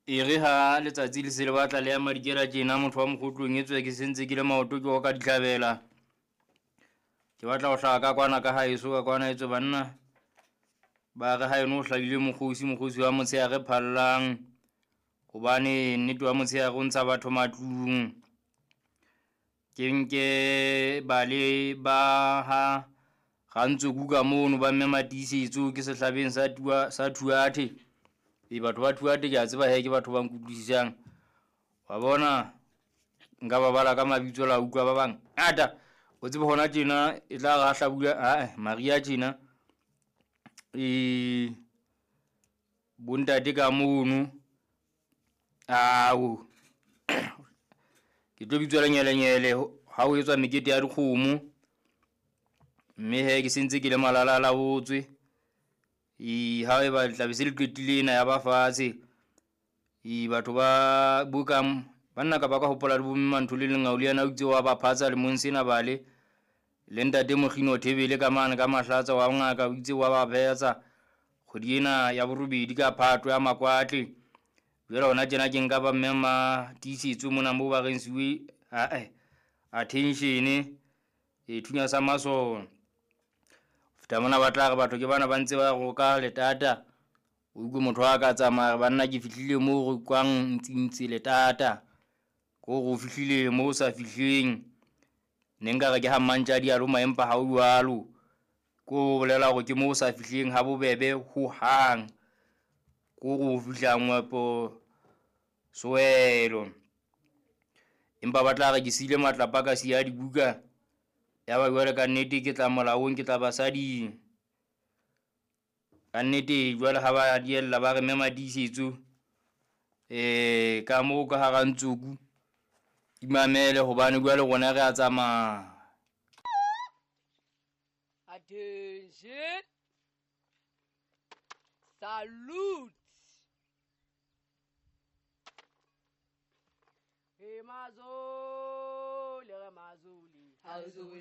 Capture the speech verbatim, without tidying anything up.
e re ha letsatsi le se le batla le ya madikela tjena motho wa mokgotlong e tswe ke sentse ke le maoto ke o ka ditlhabela ke batla go hlaka kwana ka haeso ka kwana etswe banna ba re ha eno o hlagile mokgosi mokgosi wa motshehare phallang gobane nnete wa motshehare o ntsha batho matlung ke nke ba le ba ha ga ntse kuka mono ba mme matisetso ke sehlabeng sa tua sa thuathe e batho ba thuathe ke a tseba he ke batho ba nkutlisang wa bona nka ba bala ka mabitso la utlwa ba bang ata o tsebe hona tjena e tla ga hlabula a Maria tjena e bontate ka mono ao ke tlo bitswa lenyelenyele ha o etswa mekete ya dikgomo mme he ke sentse ke le malalala botswe e ha e ba tla be se le qetile ena ya ba fatshe e batho ba bukam banna ka ba ka hopola le bomme mantho le lengau le yana utse wa ba phatsa le monsena bale le ntate Mogino Thebele ka mane ka mahlatsa wa ngaka utse wa ba betsa kgodi ena ya borobedi ka phatwe ya makwatle jela ona tjena ke nka ba mmema tisetso mona mo ba rensiwe a eh attention e thunya sa maso feta mona ba tla re batho ke bana ba ntse ba go ka letata o go motho wa ka tsamaya banna ke fihlile mo go kwang ntsintsi letata go go fihlile mo sa fihleng ne nka re ke ha mantja di a roma empa ha o jwalo ko bolela go ke mo sa fihleng ha bobebe ho hang go go fihlang wapo soelo empa ba tla re ke sile matlapa ka sia dibuka ya ba jwale ka nnete ke tla molaong ke tla basadi ka nnete jwale ha ba diella ba re mema disetso eh ka mo ka ha ntsuku imamele hobane jwale gona re a tsamaya. Attention, salute. Hey Mazoli, Mazoli, Mazoli.